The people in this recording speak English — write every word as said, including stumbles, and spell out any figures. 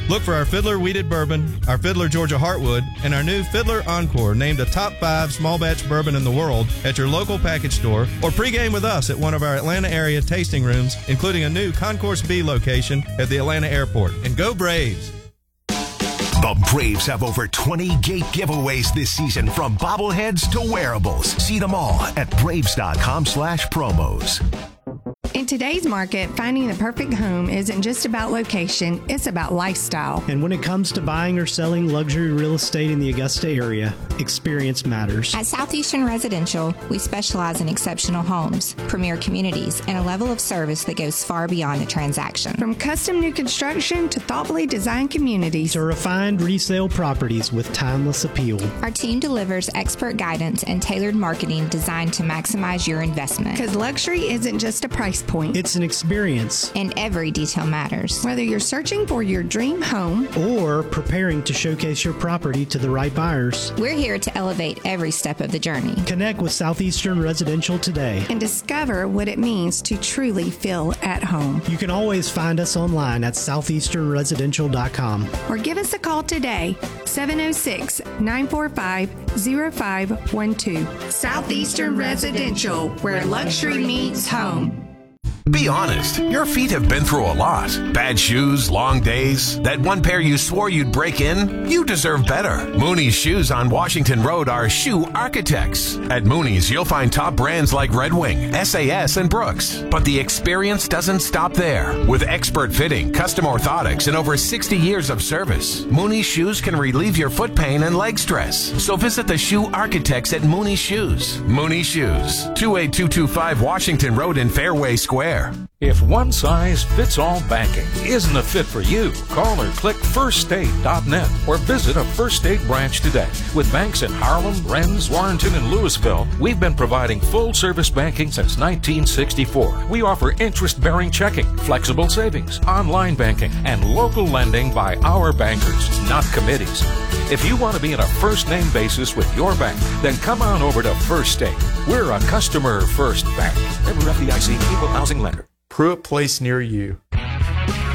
Look for our Fiddler Weeded Bourbon, our Fiddler Georgia Heartwood, and our new Fiddler Encore, named a top five small batch bourbon in the world, at your local package store, or pregame with us at one of our Atlanta area tasting rooms, including a new Concourse B location at the Atlanta airport. And go Braves! The Braves have over twenty gate giveaways this season, from bobbleheads to wearables. See them all at braves.com slash promos. In today's market, finding the perfect home isn't just about location, it's about lifestyle. And when it comes to buying or selling luxury real estate in the Augusta area, experience matters. At Southeastern Residential, we specialize in exceptional homes, premier communities, and a level of service that goes far beyond the transaction. From custom new construction to thoughtfully designed communities to refined resale properties with timeless appeal. Our team delivers expert guidance and tailored marketing designed to maximize your investment. Because luxury isn't just a price point. It's an experience. And every detail matters. Whether you're searching for your dream home or preparing to showcase your property to the right buyers, we're here to elevate every step of the journey. Connect with Southeastern Residential today and discover what it means to truly feel at home. You can always find us online at southeastern residential dot com or give us a call today, seven oh six, nine four five, oh five one two. Southeastern Residential, where luxury meets home. Be honest, your feet have been through a lot. Bad shoes, long days, that one pair you swore you'd break in? You deserve better. Mooney's Shoes on Washington Road are shoe architects. At Mooney's, you'll find top brands like Red Wing, S A S, and Brooks. But the experience doesn't stop there. With expert fitting, custom orthotics, and over sixty years of service, Mooney's Shoes can relieve your foot pain and leg stress. So visit the shoe architects at Mooney's Shoes. Mooney's Shoes, two eight two two five Washington Road in Fairway Square. If one size fits all banking isn't a fit for you, call or click first state dot net or visit a First State branch today. With banks in Harlem, Rennes, Warrenton, and Louisville, we've been providing full-service banking since nineteen sixty-four. We offer interest-bearing checking, flexible savings, online banking, and local lending by our bankers, not committees. If you want to be in a first-name basis with your bank, then come on over to First State. We're a customer-first bank. Member F D I C, Equal Housing Lender. Pruitt Place near you.